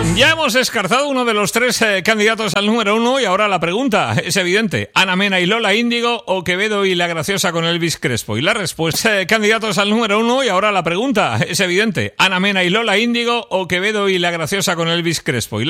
Ya hemos descartado uno de los tres candidatos al número uno y ahora la pregunta es evidente. ¿Ana Mena y Lola Índigo o Quevedo y La Graciosa con Elvis Crespo? Y la respuesta, candidatos al número uno y ahora la pregunta es evidente. ¿Ana Mena y Lola Índigo o Quevedo y La Graciosa con Elvis Crespo?